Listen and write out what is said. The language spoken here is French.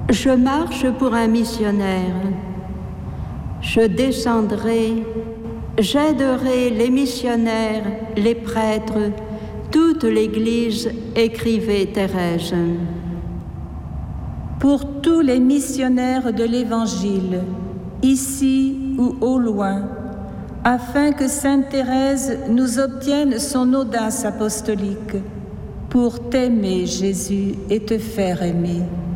Je marche pour un missionnaire. Je descendrai, j'aiderai les missionnaires, les prêtres, toute l'Église, écrivait Thérèse. Pour tous les missionnaires de l'Évangile, ici ou au loin, afin que Sainte Thérèse nous obtienne son audace apostolique, pour t'aimer, Jésus, et te faire aimer.